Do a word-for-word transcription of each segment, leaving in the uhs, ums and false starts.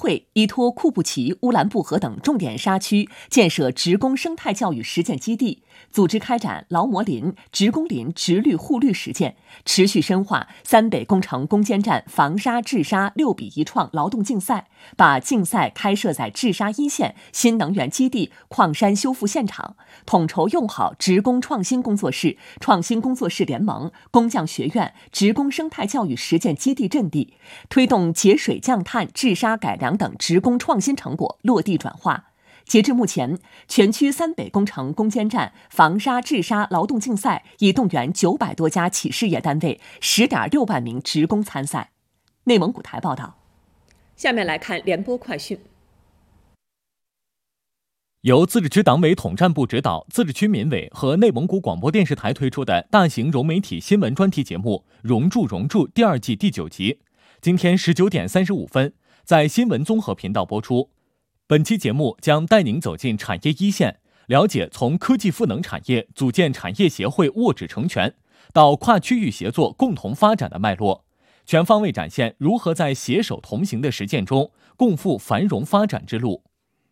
会依托库布齐、乌兰布和等重点沙区，建设职工生态教育实践基地，组织开展劳模林、职工林植绿护绿实践，持续深化三北工程攻坚战防沙治沙六比一创劳动竞赛，把竞赛开设在治沙一线新能源基地矿山修复现场，统筹用好职工创新工作室、创新工作室联盟、工匠学院、职工生态教育实践基地阵地，推动节水降碳、治沙改良等职工创新成果落地转化。截至目前，全区三北工程攻坚战防沙治沙劳动竞赛已动员九百多家企事业单位，十点六万名职工参赛。内蒙古台报道。下面来看联播快讯。 由自治区党委统战部指导，自治区民委和内蒙古广播电视台推出的大型融媒体新闻专题节目《融铸融铸》第二季第九集，今天十九点三十五分在新闻综合频道播出。本期节目将带您走进产业一线，了解从科技赋能产业组建产业协会握指成拳，到跨区域协作共同发展的脉络，全方位展现如何在携手同行的实践中共赴繁荣发展之路。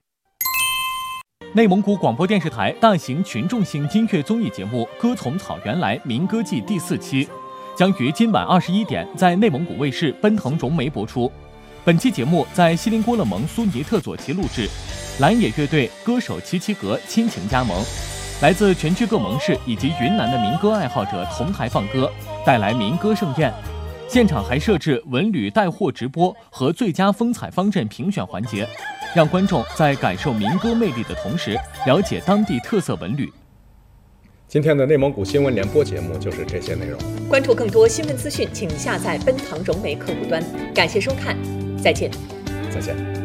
内蒙古广播电视台大型群众性音乐综艺节目《歌从草原来民歌季》第四期将于今晚二十一点在内蒙古卫视奔腾融媒播出。本期节目在锡林郭勒盟苏尼特左旗录制，蓝野乐队、歌手齐齐格亲情加盟，来自全区各盟市以及云南的民歌爱好者同台放歌，带来民歌盛宴。现场还设置文旅带货直播和最佳风采方阵评选环节，让观众在感受民歌魅力的同时，了解当地特色文旅。 今天的内蒙古新闻联播节目就是这些内容。 关注更多新闻资讯，请下载奔腾融媒客户端。感谢收看，再见。 再见。